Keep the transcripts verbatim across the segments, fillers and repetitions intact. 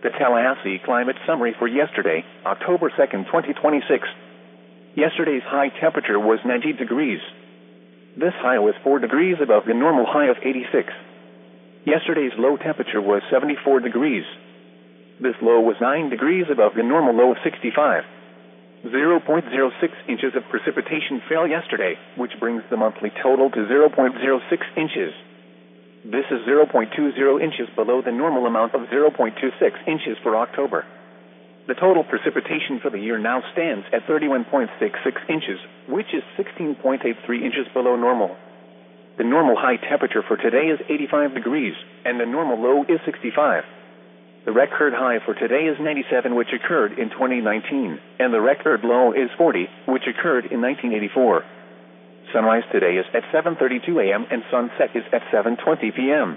The Tallahassee Climate Summary for yesterday, October second, twenty twenty-six. Yesterday's high temperature was ninety degrees. This high was four degrees above the normal high of eighty-six. Yesterday's low temperature was seventy-four degrees. This low was nine degrees above the normal low of sixty-five. zero point zero six inches of precipitation fell yesterday, which brings the monthly total to zero point zero six inches. This is zero point two zero inches below the normal amount of zero point two six inches for October. The total precipitation for the year now stands at thirty-one point six six inches, which is sixteen point eight three inches below normal. The normal high temperature for today is eighty-five degrees, and the normal low is sixty-five. The record high for today is ninety-seven, which occurred in twenty nineteen, and the record low is forty, which occurred in nineteen eighty-four. Sunrise today is at seven thirty-two a m and sunset is at seven twenty p m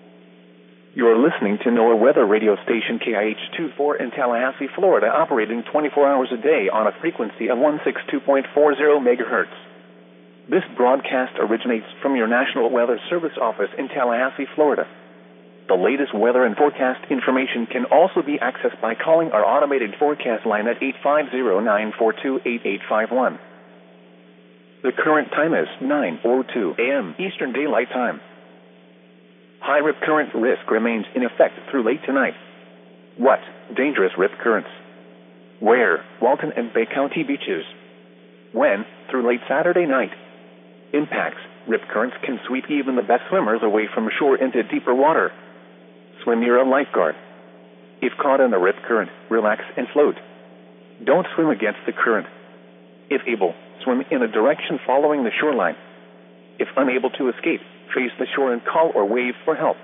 You're listening to NOAA weather radio station K I H twenty-four in Tallahassee, Florida, operating twenty-four hours a day on a frequency of one sixty-two point four zero megahertz. This broadcast originates from your National Weather Service office in Tallahassee, Florida. The latest weather and forecast information can also be accessed by calling our automated forecast line at eight five zero, nine four two, eight eight five one. The current time is nine oh two a m Eastern Daylight Time. High rip current risk remains in effect through late tonight. What? Dangerous rip currents. Where? Walton and Bay County beaches. When? Through late Saturday night. Impacts. Rip currents can sweep even the best swimmers away from shore into deeper water. Swim near a lifeguard. If caught in a rip current, relax and float. Don't swim against the current. If able, swim in a direction following the shoreline. If unable to escape, face the shore and call or wave for help.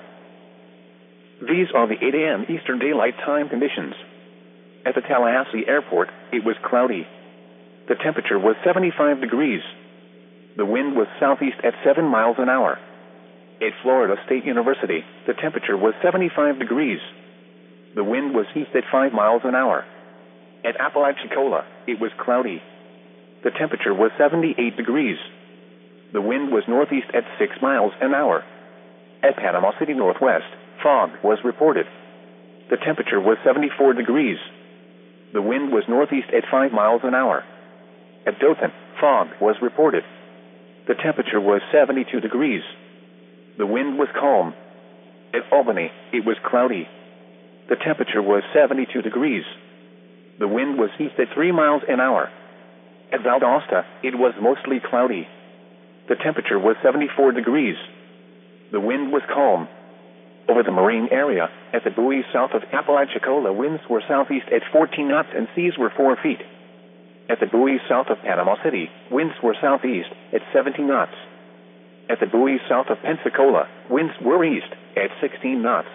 These are the eight a m Eastern Daylight Time conditions. At the Tallahassee Airport, it was cloudy. The temperature was seventy-five degrees. The wind was southeast at seven miles an hour. At Florida State University, the temperature was seventy-five degrees. The wind was east at five miles an hour. At Apalachicola, it was cloudy. The temperature was seventy-eight degrees. The wind was northeast at six miles an hour. At Panama City Northwest, fog was reported. The temperature was seventy-four degrees. The wind was northeast at five miles an hour. At Dothan, fog was reported. The temperature was seventy-two degrees. The wind was calm. At Albany, it was cloudy. The temperature was seventy-two degrees. The wind was east at three miles an hour. At Valdosta, it was mostly cloudy. The temperature was seventy-four degrees. The wind was calm. Over the marine area, at the buoy south of Apalachicola, winds were southeast at fourteen knots and seas were four feet. At the buoy south of Panama City, winds were southeast at seventeen knots. At the buoy south of Pensacola, winds were east at sixteen knots.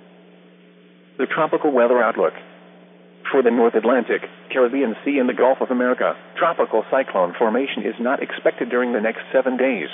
The tropical weather outlook. For the North Atlantic, Caribbean Sea, and the Gulf of America, tropical cyclone formation is not expected during the next seven days.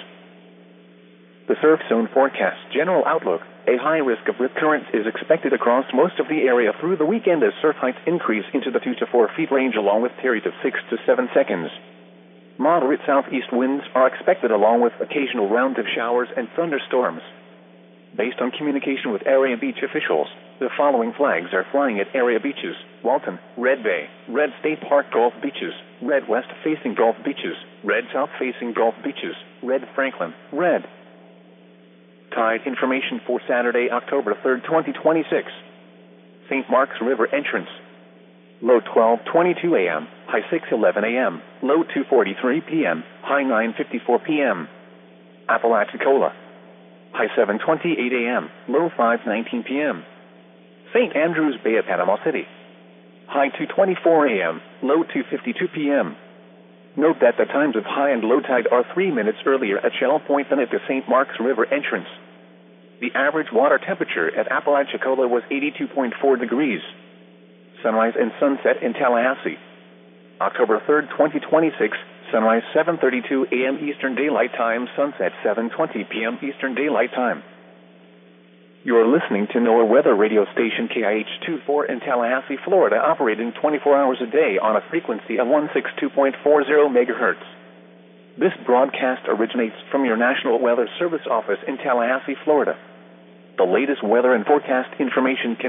The surf zone forecast general outlook. A high risk of rip currents is expected across most of the area through the weekend as surf heights increase into the two to four feet range along with periods of six to seven seconds. Moderate southeast winds are expected along with occasional rounds of showers and thunderstorms. Based on communication with area beach officials, the following flags are flying at area beaches: Walton, Red Bay, Red State Park Gulf Beaches, Red West-facing Gulf Beaches, Red South-facing Gulf Beaches, Red Franklin, Red. Tide information for Saturday, October third, twenty twenty-six. Saint Mark's River entrance. Low twelve twenty-two a m, high six eleven a m, low two forty-three p m, high nine fifty-four p m Apalachicola. High seven twenty-eight a m, low five nineteen p m Saint Andrews Bay at Panama City. High two twenty-four a m, low two fifty-two p m Note that the times of high and low tide are three minutes earlier at Shell Point than at the Saint Mark's River entrance. The average water temperature at Apalachicola was eighty-two point four degrees. Sunrise and sunset in Tallahassee. October third, twenty twenty-six, sunrise seven thirty-two a m Eastern Daylight Time, sunset seven twenty p m Eastern Daylight Time. You are listening to NOAA weather radio station K I H twenty-four in Tallahassee, Florida, operating twenty-four hours a day on a frequency of one sixty-two point four zero megahertz. This broadcast originates from your National Weather Service office in Tallahassee, Florida. The latest weather and forecast information can